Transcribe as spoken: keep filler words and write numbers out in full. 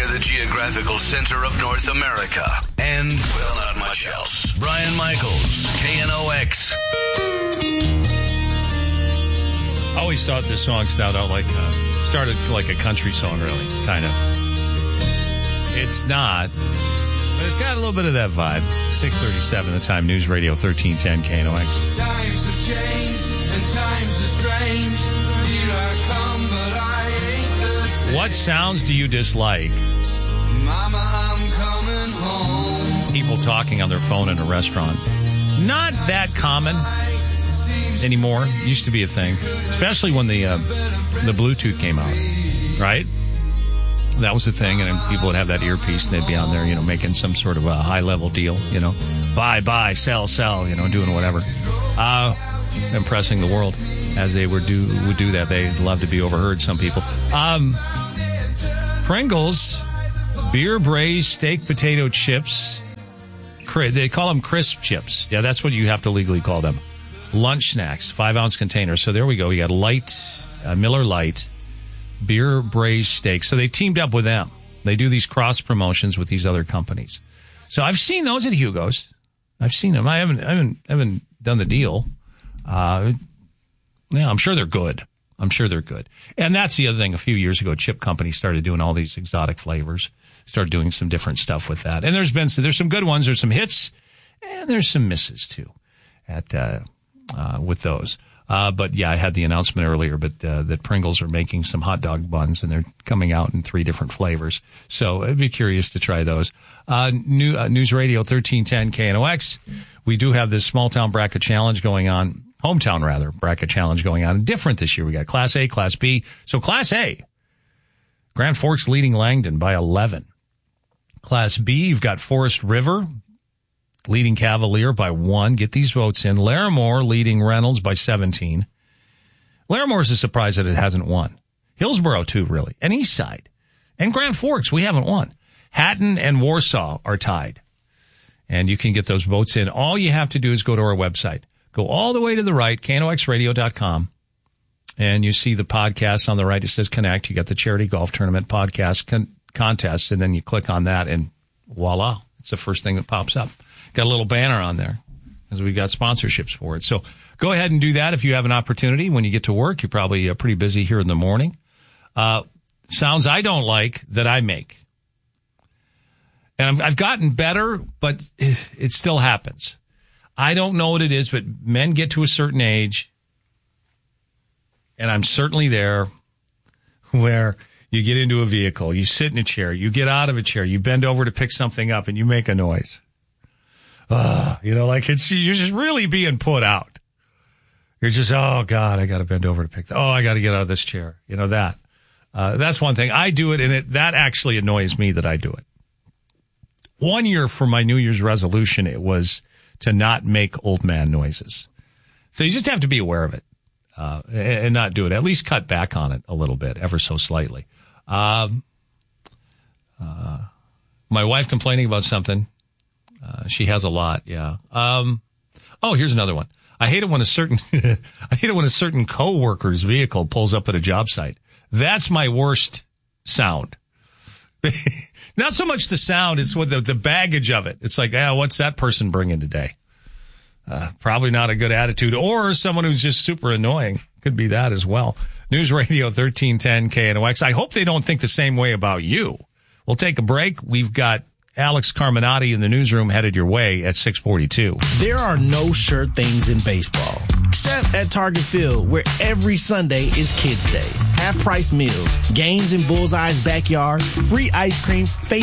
the geographical center of North America. And, well, not much else. Brian Michaels, K N O X. I always thought this song started out like a, started like a country song, really, kind of. It's not, but it's got a little bit of that vibe. six thirty-seven, the time, News Radio thirteen ten K N O X. Times have changed and times are strange. Here I come, but I ain't the same. What sounds do you dislike? Mama, I'm coming home. People talking on their phone in a restaurant. Not that common anymore. Used to be a thing, especially when the uh, the Bluetooth came out, right? That was the thing, and then people would have that earpiece, and they'd be on there, you know, making some sort of a high-level deal, you know, buy, buy, sell, sell, you know, doing whatever, uh, impressing the world as they would do would do that. They'd love to be overheard, some people. Um, Pringles, beer braised steak potato chips. They call them crisp chips. Yeah, that's what you have to legally call them. Lunch snacks, five-ounce containers. So there we go. You got light, uh, Miller Lite, beer braised steak. So they teamed up with them. They do these cross promotions with these other companies. So I've seen those at Hugo's. I've seen them. I haven't, I haven't, I haven't done the deal. Uh, yeah, I'm sure they're good. I'm sure they're good. And that's the other thing. A few years ago, Chip Company started doing all these exotic flavors. Started doing some different stuff with that. And there's been some, there's some good ones. There's some hits, and there's some misses too. At uh, uh, with those. Uh, but yeah, I had the announcement earlier, but uh, that Pringles are making some hot dog buns, and they're coming out in three different flavors. So I'd be curious to try those. Uh, new uh, News Radio thirteen ten K N O X. We do have this small town bracket challenge going on, hometown rather bracket challenge going on. Different this year. We got Class A, Class B. So Class A, Grand Forks leading Langdon by eleven. Class B, you've got Forest River leading Cavalier by one. Get these votes in. Larimore leading Reynolds by seventeen. Larimore is a surprise that it hasn't won. Hillsborough, too, really. And Eastside. And Grand Forks, we haven't won. Hatton and Warsaw are tied. And you can get those votes in. All you have to do is go to our website. Go all the way to the right, K N O X radio dot com. And you see the podcast on the right. It says Connect. You got the Charity Golf Tournament podcast con- contest. And then you click on that, and voila. It's the first thing that pops up. Got a little banner on there because we got sponsorships for it. So go ahead and do that if you have an opportunity. When you get to work, you're probably uh, pretty busy here in the morning. Uh, sounds I don't like that I make. And I've, I've gotten better, but it, it still happens. I don't know what it is, but men get to a certain age, and I'm certainly there, where you get into a vehicle, you sit in a chair, you get out of a chair, you bend over to pick something up, and you make a noise. Uh, you know, like it's, you're just really being put out. You're just, oh God, I got to bend over to pick that. Oh, I got to get out of this chair. You know, that, uh, that's one thing. I do it, and it, that actually annoys me that I do it. One year for my New Year's resolution, it was to not make old man noises. So you just have to be aware of it, uh, and not do it. At least cut back on it a little bit, ever so slightly. Um, uh, my wife complaining about something. Uh, she has a lot, yeah. Um, oh, here's another one. I hate it when a certain, I hate it when a certain coworker's vehicle pulls up at a job site. That's my worst sound. Not so much the sound, it's what the, the baggage of it. It's like, ah, what's that person bringing today? Uh, probably not a good attitude, or someone who's just super annoying. Could be that as well. News Radio thirteen ten K N O X. I hope they don't think the same way about you. We'll take a break. We've got Alex Carminati in the newsroom headed your way at six forty-two. There are no sure things in baseball, except at Target Field, where every Sunday is Kids Day. Half-price meals, games in Bullseye's backyard, free ice cream, face